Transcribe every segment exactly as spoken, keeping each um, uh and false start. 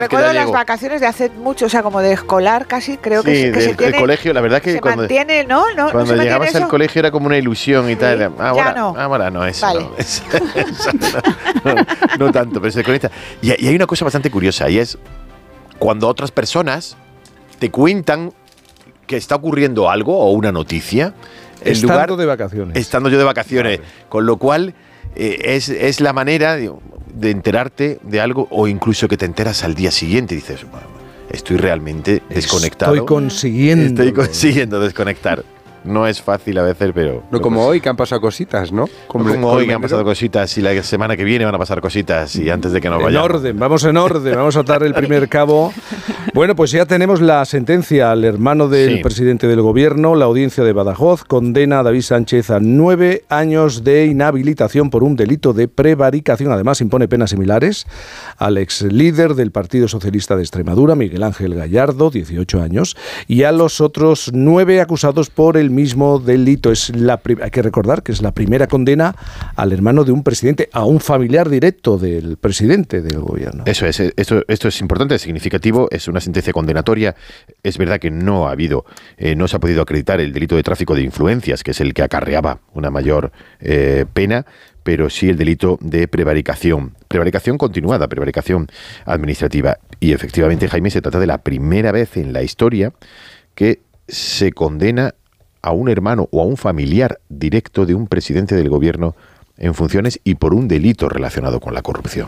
Recuerdo las vacaciones de hace mucho, o sea, como de escolar casi, creo que, sí, que del, se tiene, el colegio, la verdad que se cuando, mantiene, ¿no? ¿No? cuando ¿No llegabas al colegio era como una ilusión y sí, tal. Ahora ya no. Ahora no, eso vale. no, eso, eso no, no, no tanto, pero se conecta. Y, y hay una cosa bastante curiosa, y es cuando otras personas te cuentan que está ocurriendo algo o una noticia. Estando lugar, de vacaciones. Estando yo de vacaciones, vale. Con lo cual eh, es, es la manera de, de enterarte de algo o incluso que te enteras al día siguiente y dices, bueno, estoy realmente desconectado. Estoy consiguiendo. Estoy consiguiendo desconectar. No es fácil a veces, pero... No como hoy, que han pasado cositas, ¿no? Como, como hoy, que han pasado cositas, y la semana que viene van a pasar cositas, y antes de que nos vayamos... En orden, vamos en orden, vamos a atar el primer cabo. Bueno, pues ya tenemos la sentencia al hermano del sí. presidente del gobierno. La audiencia de Badajoz condena a David Sánchez a nueve años de inhabilitación por un delito de prevaricación. Además, impone penas similares al ex líder del Partido Socialista de Extremadura, Miguel Ángel Gallardo, dieciocho años, y a los otros nueve acusados por el mismo delito. Es la hay que recordar que es la primera condena al hermano de un presidente, a un familiar directo del presidente del gobierno. Eso es, esto, esto es importante, es significativo, es una sentencia condenatoria. Es verdad que no ha habido, eh, no se ha podido acreditar el delito de tráfico de influencias, que es el que acarreaba una mayor eh, pena, pero sí el delito de prevaricación. Prevaricación continuada, prevaricación administrativa. Y efectivamente, Jaime, se trata de la primera vez en la historia que se condena a un hermano o a un familiar directo de un presidente del gobierno en funciones y por un delito relacionado con la corrupción.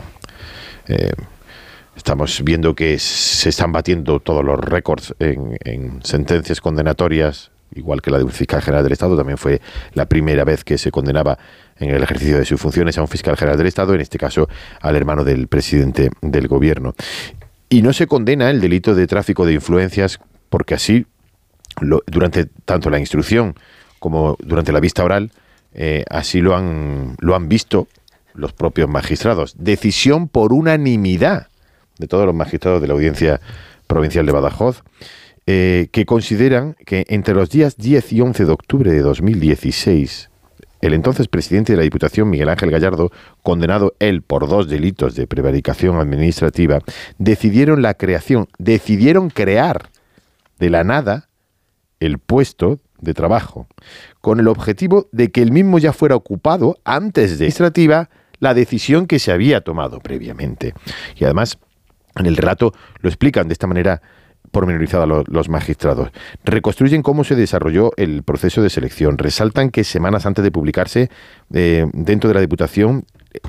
Eh, estamos viendo que se están batiendo todos los récords en, en sentencias condenatorias, igual que la de un fiscal general del Estado. También fue la primera vez que se condenaba en el ejercicio de sus funciones a un fiscal general del Estado, en este caso al hermano del presidente del gobierno. Y no se condena el delito de tráfico de influencias porque así, Lo, durante tanto la instrucción como durante la vista oral, eh, así lo han, lo han visto los propios magistrados. Decisión por unanimidad de todos los magistrados de la Audiencia Provincial de Badajoz, eh, que consideran que entre los días diez y once de octubre de dos mil dieciséis, el entonces presidente de la Diputación, Miguel Ángel Gallardo, condenado él por dos delitos de prevaricación administrativa, decidieron la creación, decidieron crear de la nada el puesto de trabajo, con el objetivo de que el mismo ya fuera ocupado antes de administrativa la decisión que se había tomado previamente. Y además, en el relato lo explican de esta manera pormenorizada los, los magistrados. Reconstruyen cómo se desarrolló el proceso de selección. Resaltan que semanas antes de publicarse, eh, dentro de la Diputación,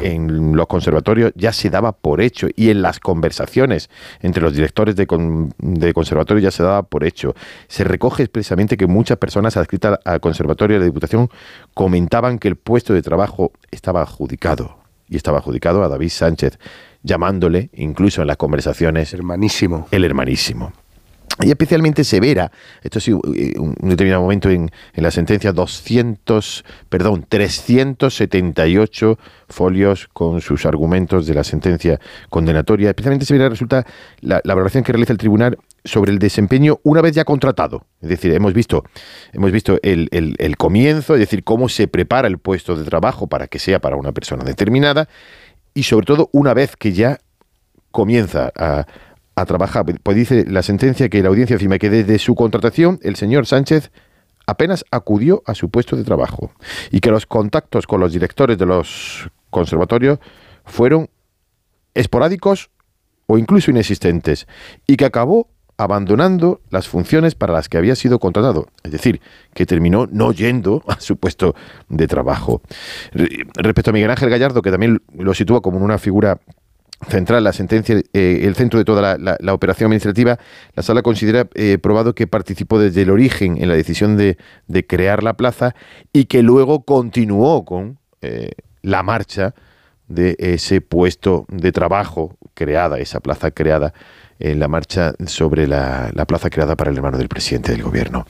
en los conservatorios ya se daba por hecho, y en las conversaciones entre los directores de, con, de conservatorio ya se daba por hecho. Se recoge expresamente que muchas personas adscritas al conservatorio de la Diputación comentaban que el puesto de trabajo estaba adjudicado, y estaba adjudicado a David Sánchez, llamándole, incluso en las conversaciones, hermanísimo. El hermanísimo. Y especialmente severa, esto sí, un determinado momento en, en la sentencia, doscientos, perdón, trescientos setenta y ocho folios con sus argumentos de la sentencia condenatoria. Especialmente severa resulta la, la valoración que realiza el tribunal sobre el desempeño una vez ya contratado. Es decir, hemos visto, hemos visto el, el, el comienzo, es decir, cómo se prepara el puesto de trabajo para que sea para una persona determinada, y sobre todo una vez que ya comienza a a trabajar. Pues dice la sentencia que la audiencia afirma que desde su contratación el señor Sánchez apenas acudió a su puesto de trabajo y que los contactos con los directores de los conservatorios fueron esporádicos o incluso inexistentes, y que acabó abandonando las funciones para las que había sido contratado, es decir, que terminó no yendo a su puesto de trabajo. Respecto a Miguel Ángel Gallardo, que también lo sitúa como una figura central, la sentencia, eh, el centro de toda la, la, la operación administrativa, la sala considera eh, probado que participó desde el origen en la decisión de, de crear la plaza, y que luego continuó con eh, la marcha de ese puesto de trabajo creada, esa plaza creada, en la marcha sobre la, la plaza creada para el hermano del presidente del gobierno.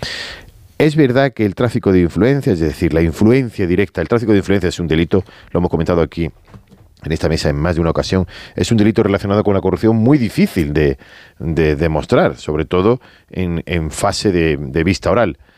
Es verdad que el tráfico de influencias, es decir, la influencia directa, el tráfico de influencias es un delito, lo hemos comentado aquí en esta mesa en más de una ocasión, es un delito relacionado con la corrupción muy difícil de, de demostrar, sobre todo en, en fase de, de vista oral.